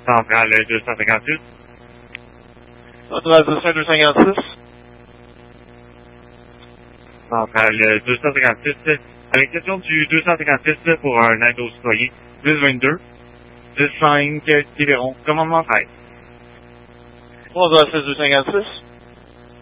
Centrale 256. Centrale 256. Centrale 256. À l'exception du 256 pour un aide aux citoyens. 1022. 105 Quiberon. Commandement 13. 326 256.